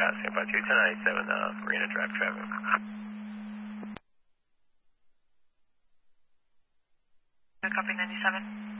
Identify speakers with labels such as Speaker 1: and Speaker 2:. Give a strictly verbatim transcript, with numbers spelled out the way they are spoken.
Speaker 1: got San Francisco ten ninety-seven, uh, Marina Drive traffic.
Speaker 2: Copy ninety-seven.